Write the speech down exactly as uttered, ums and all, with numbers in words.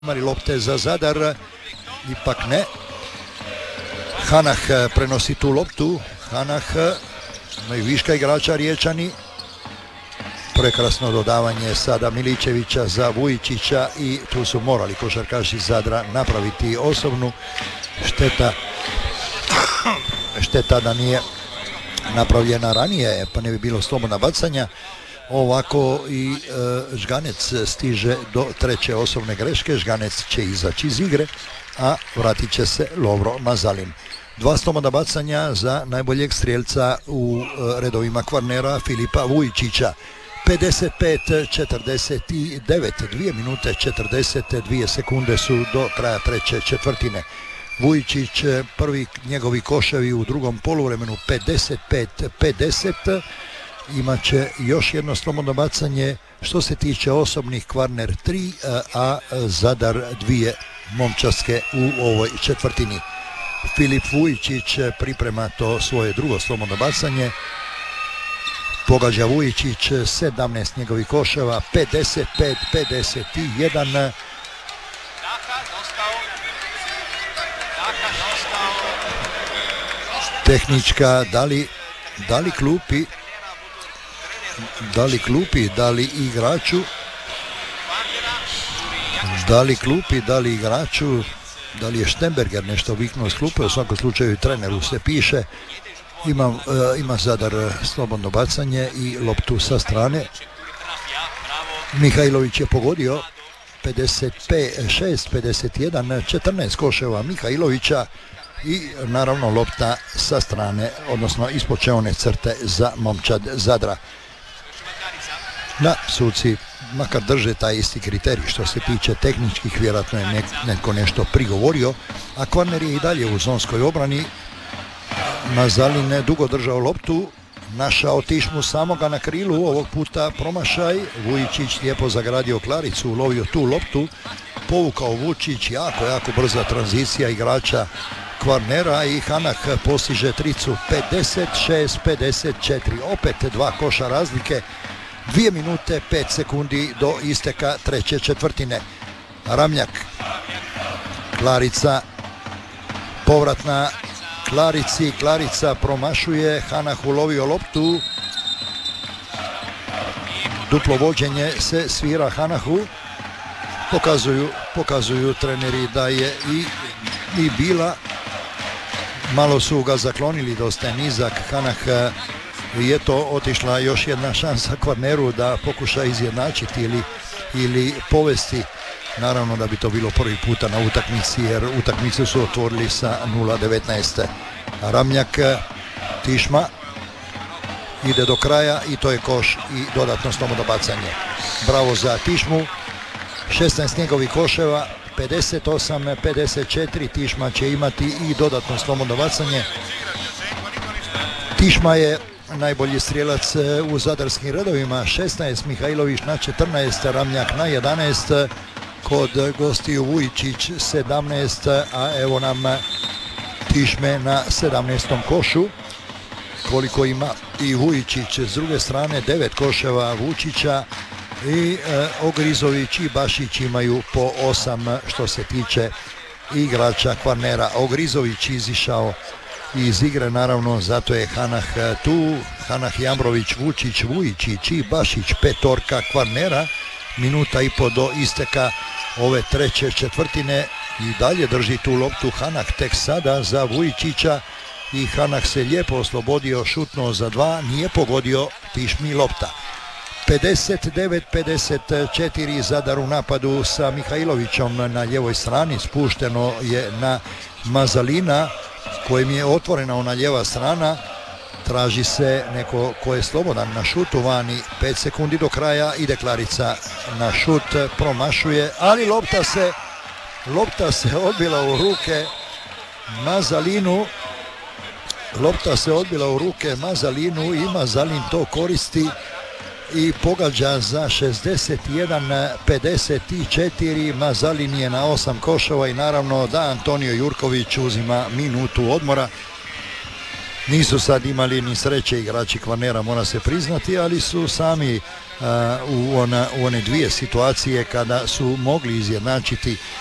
Mari lopte za Zadar, ipak ne. Hanah prenosi tu loptu. Hanah, imaju viška igrača Riječani. Prekrasno dodavanje sada Miličevića za Vujičića i tu su morali košarkaši Zadra napraviti osobnu. Šteta, šteta da nije napravljena ranije, pa ne bi bilo slobodna bacanja. Ovako i e, Žganec stiže do treće osobne greške. Žganec će izaći iz igre, a vratit će se Lovro Mazalin. Dva slobodna bacanja za najboljeg strijelca u e, redovima Kvarnera, Filipa Vujičića. pedeset pet četrdeset devet, dvije minute četrdeset dvije sekunde su do kraja treće četvrtine. Vujičić, prvi njegovi koševi u drugom poluvremenu, pedeset pet pedeset. Imaće još jedno slobodno bacanje što se tiče osobnih, Kvarner tri, a Zadar dvije momčaske u ovoj četvrtini. Filip Vujičić priprema to svoje drugo slobodno bacanje. Pogađa Vujičić, sedamnaest njegovih koševa, pedeset pet pedeset jedan. Tehnička, da li, da li klupi da li klupi, da li igraču da li klupi, da li igraču da li je Štemberger nešto viknuo s klupe, u svakom slučaju treneru se piše. Ima, uh, ima Zadar slobodno bacanje i loptu sa strane. Mihajlović je pogodio pedeset šest pedeset jedan, četrnaest koševa Mihajlovića i naravno lopta sa strane, odnosno ispod čeone crte za momčad Zadra. Da, suci makar drže taj isti kriterij što se tiče tehničkih, vjerojatno je nek, neko nešto prigovorio, a Kvarner je i dalje u zonskoj obrani. Mazalin je dugo držao loptu, našao Tišmu samoga na krilu, ovog puta promašaj. Vujičić lijepo zagradio Klaricu, ulovio tu loptu, povukao Vučić, jako, jako brza tranzicija igrača Kvarnera i Hanah postiže tricu, pedeset šest pedeset četiri, opet dva koša razlike. Dvije minute, pet sekundi do isteka treće četvrtine. Ramljak, Klarica, povratna Klarici, Klarica promašuje, Hanah ulovio loptu. Duplo vođenje se svira Hanahu. Pokazuju, pokazuju treneri da je i, i bila. Malo su ga zaklonili, dosta je nizak Hanah. I eto, otišla još jedna šansa Kvarneru da pokuša izjednačiti ili, ili povesti. Naravno da bi to bilo prvi puta na utakmici, jer utakmicu su otvorili sa nula devetnaest. Ramljak, Tišma ide do kraja i to je koš i dodatno slobodno bacanje. Bravo za Tišmu, šesnaest njegovih koševa, pedeset osam pedeset četiri. Tišma će imati i dodatno slobodno bacanje. Tišma je najbolji strijelac u zadarskim redovima, šesnaest, Mihajlović na četrnaest, Ramljak na jedanaest, kod gostiju Vujičić sedamnaest, a evo nam Tišme na sedamnaestom košu, koliko ima i Vujičić. S druge strane devet koševa Vučića i e, Ogrizović i Bašić imaju po osam što se tiče igrača Kvarnera. Ogrizović izišao iz igre, naravno, zato je Hanah tu. Hanah, Jambrović, Vučić, Vujičić i Bašić, petorka Kvarnera. Minuta i po do isteka ove treće četvrtine i dalje drži tu loptu Hanah tek sada za Vujičića i Hanah se lijepo oslobodio, šutnuo za dva, nije pogodio, Tišmi lopta. pedeset devet pedeset četiri, Zadar u napadu sa Mihajlovićom na ljevoj strani, spušteno je na Mazalina kojim je otvorena ona lijeva strana. Traži se neko ko je slobodan na šutu vani, pet sekundi do kraja, ide Klarica na šut, promašuje, ali lopta se lopta se odbila u ruke Mazalinu. Lopta se odbila u ruke Mazalinu i Mazalin to koristi i pogađa za šezdeset jedan pedeset četiri. Mazalin je na osam koševa i naravno da Antonio Jurković uzima minutu odmora. Nisu sad imali ni sreće igrači Kvarnera, mora se priznati, ali su sami uh, u, ona, u one dvije situacije kada su mogli izjednačiti